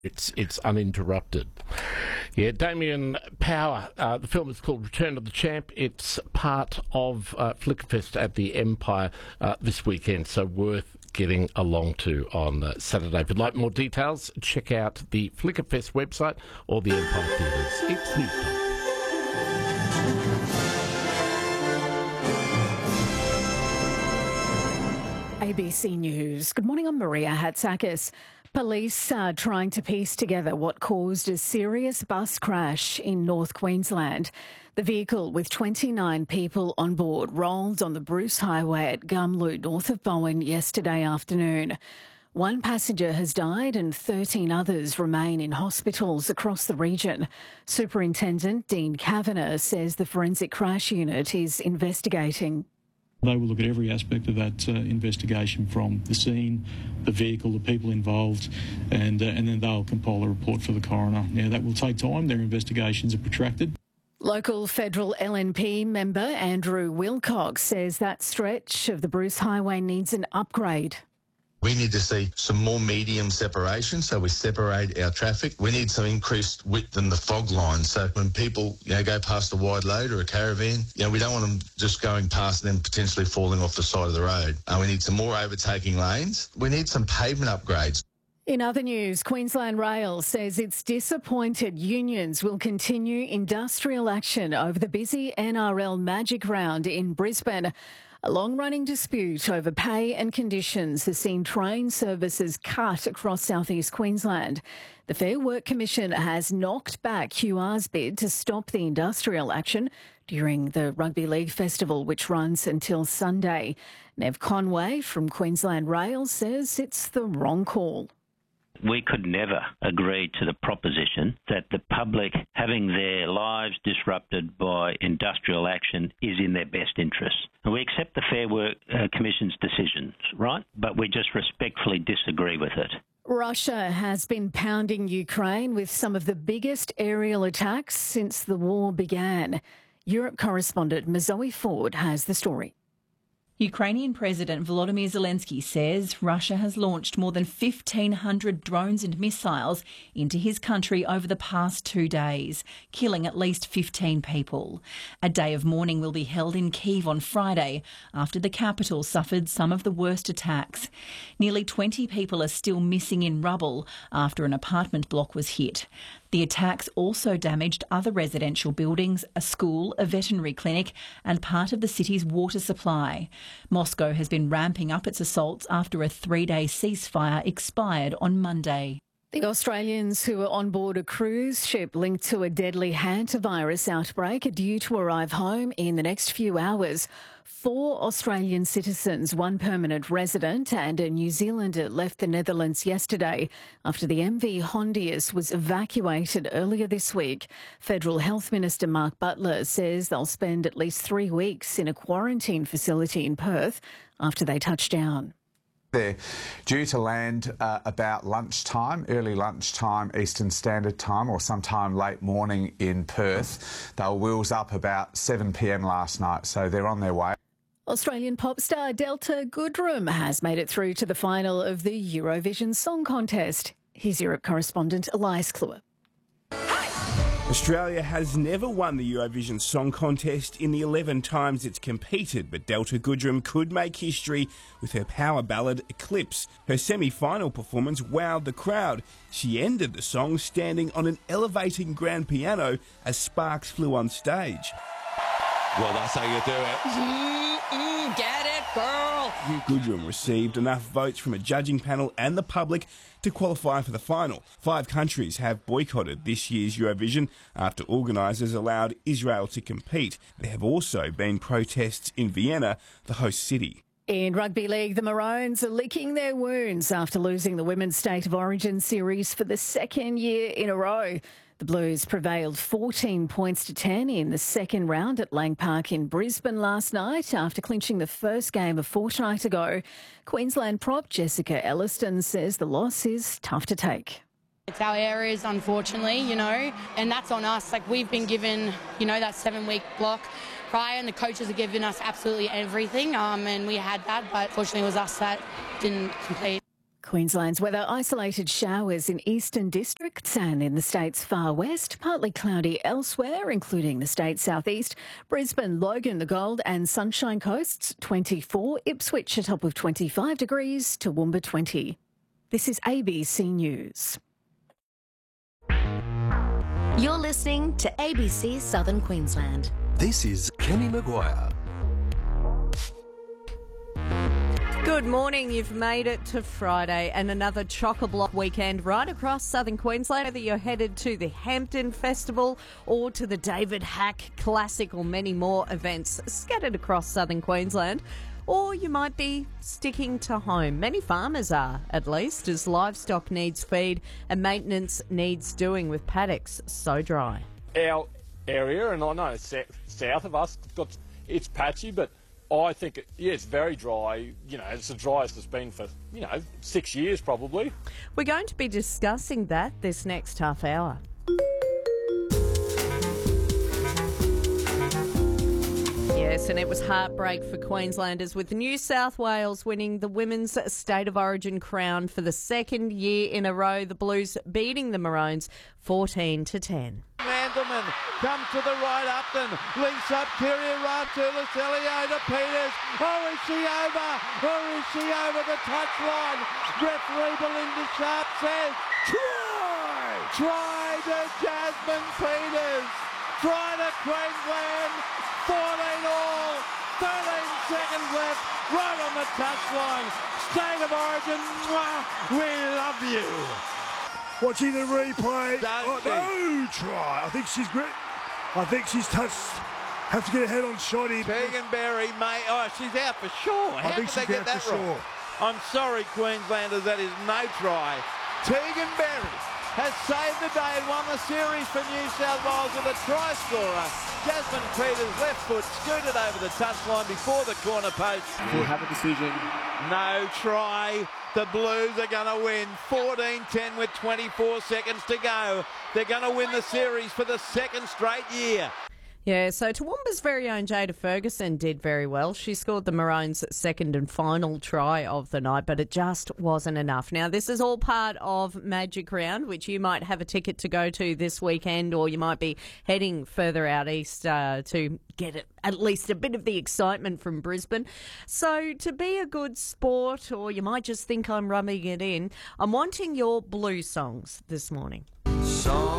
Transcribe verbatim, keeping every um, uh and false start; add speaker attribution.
Speaker 1: It's it's uninterrupted. Yeah, Damien Power. Uh, the film is called Return of the Champ. It's part of uh, Flickerfest at the Empire uh, this weekend, so worth getting along to on uh, Saturday. If you'd like more details, check out the Flickerfest website or the Empire Theatres. It's news time.
Speaker 2: A B C News. Good morning, I'm Maria Hatzakis. Police are trying to piece together what caused a serious bus crash in North Queensland. The vehicle with twenty-nine people on board rolled on the Bruce Highway at Gumlu, north of Bowen, yesterday afternoon. One passenger has died and thirteen others remain in hospitals across the region. Superintendent Dean Kavanagh says the Forensic Crash Unit is investigating.
Speaker 3: They will look at every aspect of that uh, investigation, from the scene, the vehicle, the people involved, and uh, and then they'll compile a report for the coroner. Now, that will take time. Their investigations are protracted.
Speaker 2: Local federal L N P member Andrew Wilcox says that stretch of the Bruce Highway needs an upgrade.
Speaker 4: We need to see some more medium separation, so we separate our traffic. We need some increased width in the fog line, so when people, you know, go past a wide load or a caravan, you know, we don't want them just going past and then potentially falling off the side of the road. Uh, we need some more overtaking lanes. We need some pavement upgrades.
Speaker 2: In other news, Queensland Rail says it's disappointed unions will continue industrial action over the busy N R L Magic Round in Brisbane. A long-running dispute over pay and conditions has seen train services cut across southeast Queensland. The Fair Work Commission has knocked back Q R's bid to stop the industrial action during the Rugby League Festival, which runs until Sunday. Nev Conway from Queensland Rail says it's the wrong call.
Speaker 5: We could never agree to the proposition that the public having their lives disrupted by industrial action is in their best interest. And we accept the Fair Work uh, Commission's decisions, right? But we just respectfully disagree with it.
Speaker 2: Russia has been pounding Ukraine with some of the biggest aerial attacks since the war began. Europe correspondent Mazoe Ford has the story.
Speaker 6: Ukrainian President Volodymyr Zelensky says Russia has launched more than fifteen hundred drones and missiles into his country over the past two days, killing at least fifteen people. A day of mourning will be held in Kyiv on Friday after the capital suffered some of the worst attacks. Nearly twenty people are still missing in rubble after an apartment block was hit. The attacks also damaged other residential buildings, a school, a veterinary clinic and part of the city's water supply. Moscow has been ramping up its assaults after a three-day ceasefire expired on Monday.
Speaker 2: The Australians who are on board a cruise ship linked to a deadly hantavirus outbreak are due to arrive home in the next few hours. Four Australian citizens, one permanent resident and a New Zealander left the Netherlands yesterday after the M V Hondius was evacuated earlier this week. Federal Health Minister Mark Butler says they'll spend at least three weeks in a quarantine facility in Perth after they touch down.
Speaker 7: They're due to land uh, about lunchtime, early lunchtime Eastern Standard Time, or sometime late morning in Perth. They were wheels up about seven p m last night, so they're on their way.
Speaker 2: Australian pop star Delta Goodrem has made it through to the final of the Eurovision Song Contest. Here's Europe correspondent Elias Kluwer.
Speaker 8: Australia has never won the Eurovision Song Contest in the eleven times it's competed, but Delta Goodrem could make history with her power ballad Eclipse. Her semi-final performance wowed the crowd. She ended the song standing on an elevating grand piano as sparks flew on stage.
Speaker 9: Well, that's how you do it.
Speaker 2: Mm-mm, get it, girl.
Speaker 8: Goodrem received enough votes from a judging panel and the public to qualify for the final. Five countries have boycotted this year's Eurovision after organisers allowed Israel to compete. There have also been protests in Vienna, the host city.
Speaker 2: In rugby league, the Maroons are licking their wounds after losing the Women's State of Origin series for the second year in a row. The Blues prevailed fourteen points to ten in the second round at Lang Park in Brisbane last night after clinching the first game a fortnight ago. Queensland prop Jessica Elliston says the loss is tough to take.
Speaker 10: It's our areas, unfortunately, you know, and that's on us. Like, we've been given, you know, that seven-week block prior, and the coaches have given us absolutely everything, um, and we had that, but fortunately it was us that didn't complete.
Speaker 2: Queensland's weather: isolated showers in eastern districts and in the state's far west, partly cloudy elsewhere, including the state's southeast. Brisbane, Logan, the Gold and Sunshine Coasts, twenty-four. Ipswich a top of twenty-five degrees, Toowoomba twenty. This is A B C News.
Speaker 11: You're listening to A B C Southern Queensland.
Speaker 12: This is Kenny Maguire.
Speaker 13: Good morning. You've made it to Friday and another chock-a-block weekend right across southern Queensland. Whether you're headed to the Hampton Festival or to the David Hack Classic or many more events scattered across southern Queensland, or you might be sticking to home. Many farmers are, at least, as livestock needs feed and maintenance needs doing with paddocks so dry.
Speaker 14: Our area, and I know south of us, got it's patchy, but I think, it, yeah, it's very dry. You know, it's the driest it's been for, you know, six years probably.
Speaker 13: We're going to be discussing that this next half hour. Yes, and it was heartbreak for Queenslanders, with New South Wales winning the Women's State of Origin crown for the second year in a row. The Blues beating the Maroons fourteen to ten.
Speaker 15: Mandelman comes to the right, Upton links up Kyria Rudd to Lacelio to Peters. Oh, is she over? Oh, is she over the touchline? Referee Belinda Sharp says, try! Try to Jasmine Peters. Try to Queensland. fourteen all. thirteen seconds left. Right on the touchline. State of Origin. Mwah, we love you.
Speaker 16: Watching the replay.
Speaker 15: Don't
Speaker 16: oh, no try. I think she's great. I think she's touched. Have to get a head on Shoddy.
Speaker 15: Tegan Berry, mate. Oh, she's out for sure. How
Speaker 16: I think
Speaker 15: did they get that
Speaker 16: for
Speaker 15: wrong?
Speaker 16: Sure.
Speaker 15: I'm sorry, Queenslanders. That is no try. Tegan Berry has saved the day and won the series for New South Wales with a try scorer. Jasmine Peters' left foot scooted over the touchline before the corner post.
Speaker 16: We'll have a decision.
Speaker 15: No try. The Blues are going to win fourteen ten with twenty-four seconds to go. They're going to win the series for the second straight year.
Speaker 13: Yeah, so Toowoomba's very own Jada Ferguson did very well. She scored the Maroons' second and final try of the night, but it just wasn't enough. Now, this is all part of Magic Round, which you might have a ticket to go to this weekend, or you might be heading further out east uh, to get it, at least a bit of the excitement from Brisbane. So to be a good sport, or you might just think I'm rubbing it in, I'm wanting your blue songs this morning.
Speaker 12: Song.